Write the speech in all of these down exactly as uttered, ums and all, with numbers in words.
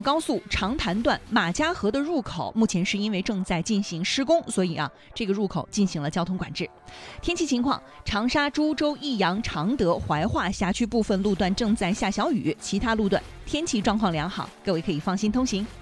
高速长潭段马家河的入口目前是因为正在进行施工，所以啊，这个入口进行了交通管制。天气情况，长沙、株洲、益阳、常德、怀化辖区部分路段正在下小雨，其他路段天气状况良好，各位可以放心通行。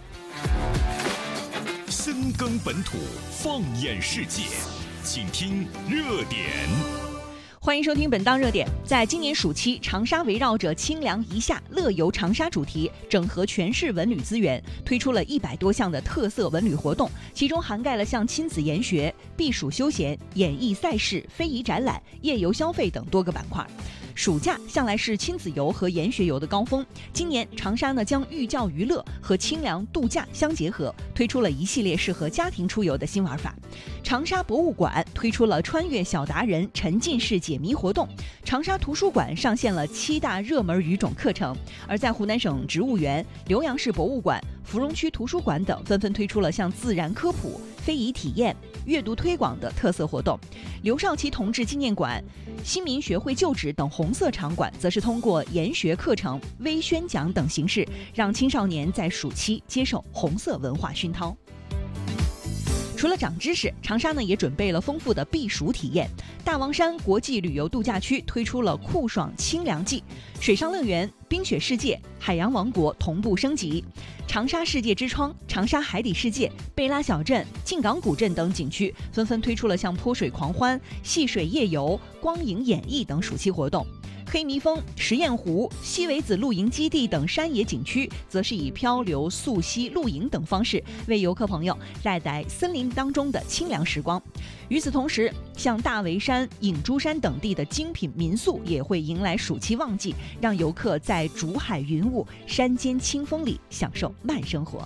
深耕本土，放眼世界，请听热点。 欢迎收听本档热点。在今年暑期，长沙围绕着清凉一夏、乐游长沙主题，整合全市文旅资源，推出了一百多项的特色文旅活动，其中涵盖了像亲子研学、避暑休闲、演艺赛事、非遗展览、夜游消费等多个板块。暑假向来是亲子游和研学游的高峰，今年长沙呢将寓教于乐和清凉度假相结合，推出了一系列适合家庭出游的新玩法。长沙博物馆推出了穿越小达人沉浸式解谜活动，长沙图书馆上线了七大热门语种课程，而在湖南省植物园、浏阳市博物馆、芙蓉区图书馆等纷纷推出了像自然科普、非遗体验、阅读推广的特色活动。刘少奇同志纪念馆、新民学会旧址等红色场馆则是通过研学课程、微宣讲等形式，让青少年在暑期接受红色文化熏陶。除了长知识，长沙呢也准备了丰富的避暑体验。大王山国际旅游度假区推出了酷爽清凉季，水上乐园、冰雪世界、海洋王国同步升级。长沙世界之窗、长沙海底世界、贝拉小镇、靖港古镇等景区纷纷推出了像泼水狂欢、戏水夜游、光影演绎等暑期活动。黑迷峰、石堰湖、西尾子露营基地等山野景区则是以漂流、溯溪、露营等方式为游客朋友带来森林当中的清凉时光。与此同时，像大围山、影珠山等地的精品民宿也会迎来暑期旺季，让游客在竹海云雾、山间清风里享受慢生活。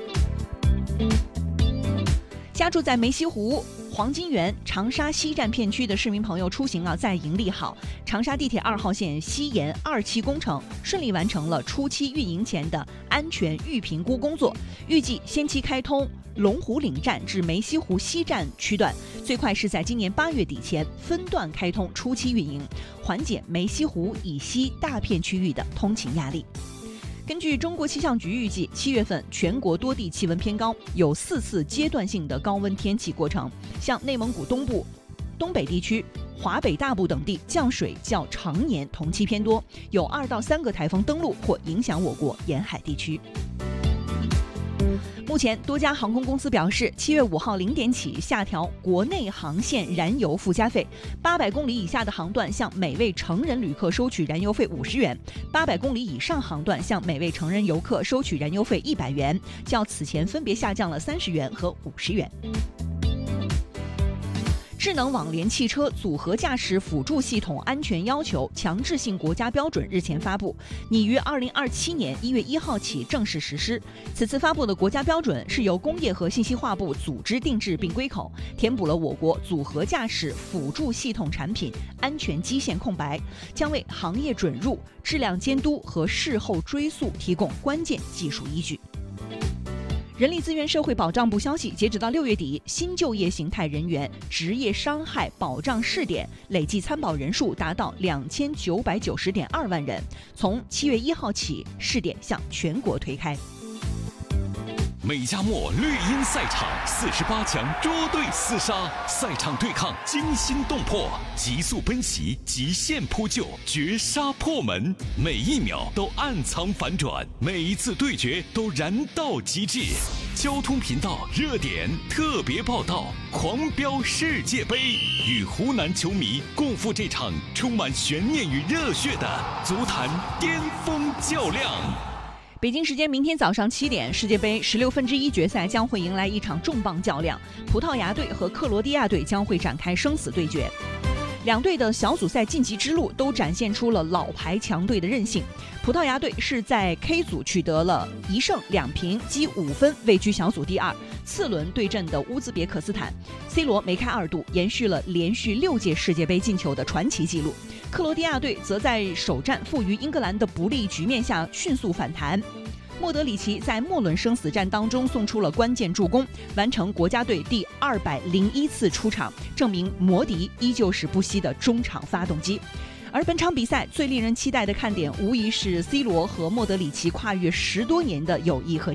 家住在梅溪湖、黄金园、长沙西站片区的市民朋友出行啊，再盈利好。长沙地铁二号线西延二期工程顺利完成了初期运营前的安全预评估工作，预计先期开通龙湖岭站至梅溪湖西站区段，最快是在今年八月底前分段开通初期运营，缓解梅溪湖以西大片区域的通勤压力。根据中国气象局预计，七月份全国多地气温偏高，有四次阶段性的高温天气过程，像内蒙古东部、东北地区、华北大部等地降水较常年同期偏多，有二到三个台风登陆或影响我国沿海地区。目前，多家航空公司表示，七月五号零点起下调国内航线燃油附加费，八百公里以下的航段向每位成人旅客收取燃油费五十元，八百公里以上航段向每位成人游客收取燃油费一百元，较此前分别下降了三十元和五十元。智能网联汽车组合驾驶辅助系统安全要求强制性国家标准日前发布，拟于二零二七年一月一号起正式实施。此次发布的国家标准是由工业和信息化部组织定制并归口，填补了我国组合驾驶辅助系统产品安全基线空白，将为行业准入、质量监督和事后追溯提供关键技术依据。人力资源社会保障部消息，截止到六月底，新就业形态人员职业伤害保障试点累计参保人数达到两千九百九十点二万人。从七月一号起，试点向全国推开。 美加墨绿茵赛场四十八强捉对厮杀，赛场对抗惊心动魄，急速奔袭，极限扑救，绝杀破门，每一秒都暗藏反转，每一次对决都燃到极致。交通频道热点特别报道，狂飙世界杯，与湖南球迷共赴这场充满悬念与热血的足坛巅峰较量。 北京时间明天早上七点，世界杯十六分之一决赛将会迎来一场重磅较量，葡萄牙队和克罗地亚队将会展开生死对决。两队的小组赛晋级之路都展现出了老牌强队的韧性。葡萄牙队是在 K 组取得了一胜两平积五分，位居小组第二。次轮对阵的乌兹别克斯坦 ，C 罗梅开二度，延续了连续六届世界杯进球的传奇纪录。克罗地亚队则在首战负于英格兰的不利局面下迅速反弹。莫德里奇在末轮生死战当中送出了关键助攻，完成国家队第二百零一次出场，证明摩迪依旧是不息的中场发动机。 而本场比赛最令人期待的看点，无疑是 C 罗和莫德里奇跨越十多年的友谊和